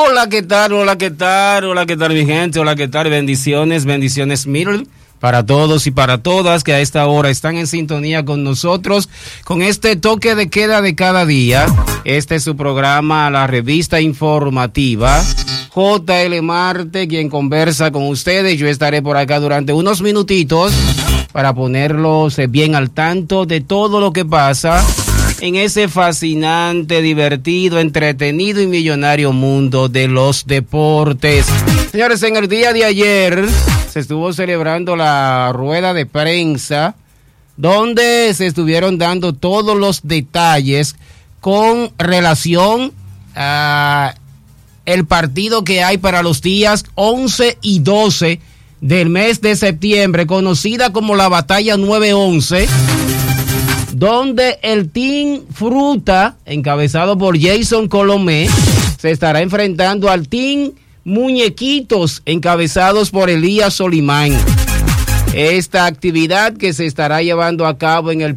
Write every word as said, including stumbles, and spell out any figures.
Hola, ¿qué tal? Hola, ¿qué tal? Hola, ¿qué tal, mi gente? Hola, ¿qué tal? Bendiciones, bendiciones mil para todos y para todas que a esta hora están en sintonía con nosotros, con este toque de queda de cada día. Este es su programa, la revista informativa. J L Marte, quien conversa con ustedes. Yo estaré por acá durante unos minutitos para ponerlos bien al tanto de todo lo que pasa en ese fascinante, divertido, entretenido y millonario mundo de los deportes. Señores, en el día de ayer se estuvo celebrando la rueda de prensa donde se estuvieron dando todos los detalles con relación a el partido que hay para los días once y doce del mes de septiembre, conocida como la Batalla nueve once, donde el Team Fruta, encabezado por Jason Colomé, se estará enfrentando al Team Muñequitos, encabezados por Elías Solimán. Esta actividad que se estará llevando a cabo en el